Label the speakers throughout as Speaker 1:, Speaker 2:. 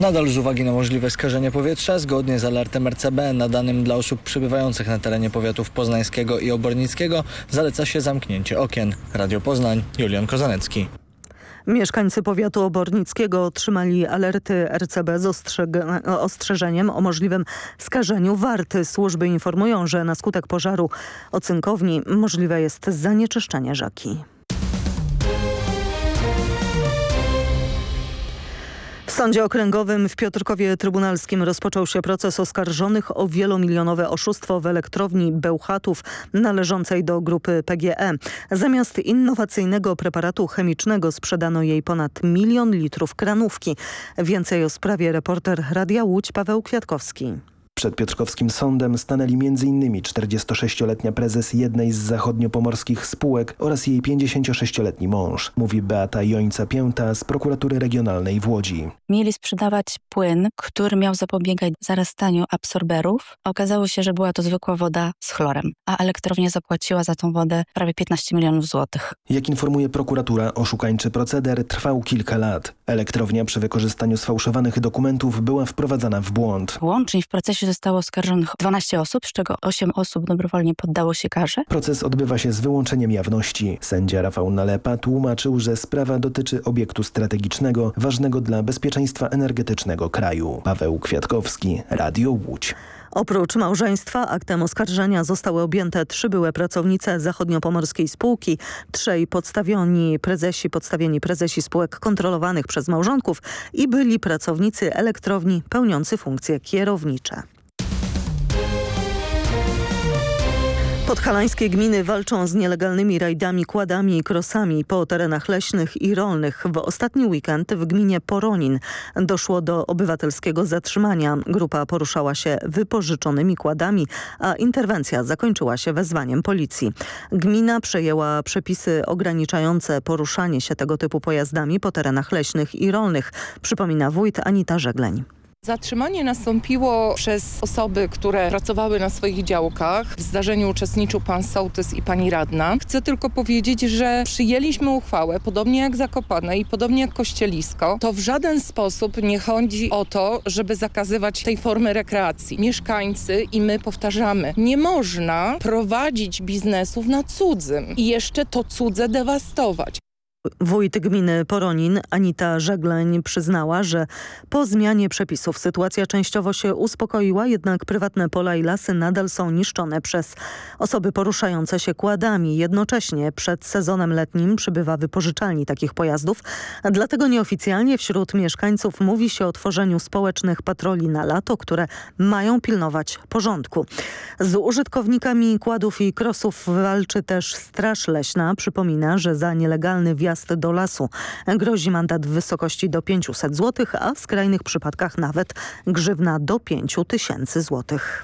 Speaker 1: Nadal z uwagi na możliwe skażenie powietrza, zgodnie z alertem RCB nadanym dla osób przebywających na terenie powiatów poznańskiego i obornickiego, zaleca się zamknięcie okien. Radio Poznań, Julian Kozanecki.
Speaker 2: Mieszkańcy powiatu obornickiego otrzymali alerty RCB z ostrzeżeniem o możliwym skażeniu warty. Służby informują, że na skutek pożaru ocynkowni możliwe jest zanieczyszczenie rzeki. W Sądzie Okręgowym w Piotrkowie Trybunalskim rozpoczął się proces oskarżonych o wielomilionowe oszustwo w elektrowni Bełchatów należącej do grupy PGE. Zamiast innowacyjnego preparatu chemicznego sprzedano jej ponad 1 000 000 litrów kranówki. Więcej o sprawie reporter Radia Łódź Paweł Kwiatkowski.
Speaker 3: Przed piotrkowskim sądem stanęli m.in. 46-letnia prezes jednej z zachodniopomorskich spółek oraz jej 56-letni mąż, mówi Beata Jońca-Pięta z prokuratury regionalnej w Łodzi.
Speaker 4: Mieli sprzedawać płyn, który miał zapobiegać zarastaniu absorberów. Okazało się, że była to zwykła woda z chlorem, a elektrownia zapłaciła za tą wodę prawie 15 milionów złotych.
Speaker 3: Jak informuje prokuratura, oszukańczy proceder trwał kilka lat. Elektrownia przy wykorzystaniu sfałszowanych dokumentów była wprowadzana w błąd.
Speaker 4: Łącznie w procesie zostało oskarżonych 12 osób, z czego 8 osób dobrowolnie poddało się karze.
Speaker 3: Proces odbywa się z wyłączeniem jawności. Sędzia Rafał Nalepa tłumaczył, że sprawa dotyczy obiektu strategicznego, ważnego dla bezpieczeństwa energetycznego kraju. Paweł Kwiatkowski, Radio Łódź.
Speaker 2: Oprócz małżeństwa aktem oskarżenia zostały objęte 3 byłe pracownice zachodniopomorskiej spółki, 3 podstawieni prezesi spółek kontrolowanych przez małżonków i byli pracownicy elektrowni pełniący funkcje kierownicze. Podhalańskie gminy walczą z nielegalnymi rajdami, kładami i krosami po terenach leśnych i rolnych. W ostatni weekend w gminie Poronin doszło do obywatelskiego zatrzymania. Grupa poruszała się wypożyczonymi kładami, a interwencja zakończyła się wezwaniem policji. Gmina przejęła przepisy ograniczające poruszanie się tego typu pojazdami po terenach leśnych i rolnych, przypomina wójt Anita Żegleń.
Speaker 5: Zatrzymanie nastąpiło przez osoby, które pracowały na swoich działkach. W zdarzeniu uczestniczył pan sołtys i pani radna. Chcę tylko powiedzieć, że przyjęliśmy uchwałę, podobnie jak Zakopane i podobnie jak Kościelisko. To w żaden sposób nie chodzi o to, żeby zakazywać tej formy rekreacji. Mieszkańcy i my powtarzamy, nie można prowadzić biznesów na cudzym i jeszcze to cudze dewastować.
Speaker 2: Wójt gminy Poronin Anita Żegleń przyznała, że po zmianie przepisów sytuacja częściowo się uspokoiła, jednak prywatne pola i lasy nadal są niszczone przez osoby poruszające się kładami. Jednocześnie przed sezonem letnim przybywa wypożyczalni takich pojazdów, dlatego nieoficjalnie wśród mieszkańców mówi się o tworzeniu społecznych patroli na lato, które mają pilnować porządku. Z użytkownikami kładów i krosów walczy też Straż Leśna. Przypomina, że za nielegalny wjazd do lasu grozi mandat w wysokości do 500 zł, a w skrajnych przypadkach nawet grzywna do 5000 złotych.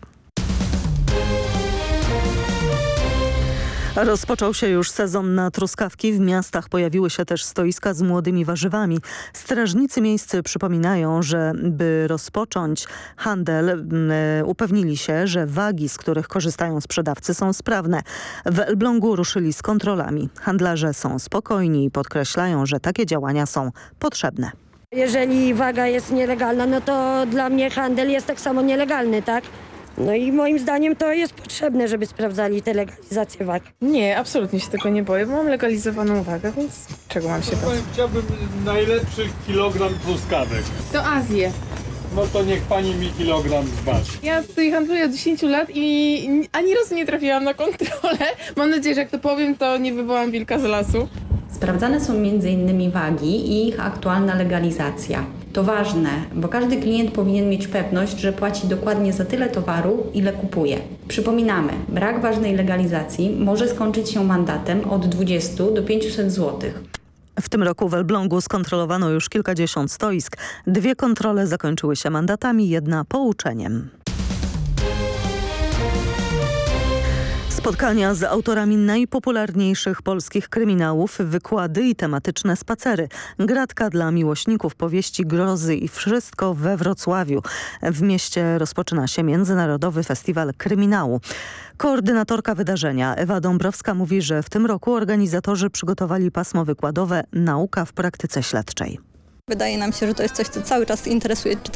Speaker 2: Rozpoczął się już sezon na truskawki. W miastach pojawiły się też stoiska z młodymi warzywami. Strażnicy miejscy przypominają, że by rozpocząć handel, upewnili się, że wagi, z których korzystają sprzedawcy, są sprawne. W Elblągu ruszyli z kontrolami. Handlarze są spokojni i podkreślają, że takie działania są potrzebne.
Speaker 6: Jeżeli waga jest nielegalna, no to dla mnie handel jest tak samo nielegalny, tak? No i moim zdaniem to jest potrzebne, żeby sprawdzali te legalizacje wag.
Speaker 7: Nie, absolutnie się tego nie boję, bo mam legalizowaną wagę, więc czego mam się bać?
Speaker 8: Chciałbym najlepszy kilogram truskawek.
Speaker 7: To Azję.
Speaker 8: No to niech pani mi kilogram zważy.
Speaker 7: Ja tutaj handluję od 10 lat i ani razu nie trafiłam na kontrolę. Mam nadzieję, że jak to powiem, to nie wywołam wilka z lasu.
Speaker 9: Sprawdzane są m.in. wagi i ich aktualna legalizacja. To ważne, bo każdy klient powinien mieć pewność, że płaci dokładnie za tyle towaru, ile kupuje. Przypominamy, brak ważnej legalizacji może skończyć się mandatem od 20 do 500 zł.
Speaker 2: W tym roku w Elblągu skontrolowano już kilkadziesiąt stoisk. 2 kontrole zakończyły się mandatami, 1 pouczeniem. Spotkania z autorami najpopularniejszych polskich kryminałów, wykłady i tematyczne spacery. Gratka dla miłośników powieści grozy i wszystko we Wrocławiu. W mieście rozpoczyna się Międzynarodowy Festiwal Kryminału. Koordynatorka wydarzenia Ewa Dąbrowska mówi, że w tym roku organizatorzy przygotowali pasmo wykładowe Nauka w praktyce śledczej.
Speaker 10: Wydaje nam się, że to jest coś, co cały czas interesuje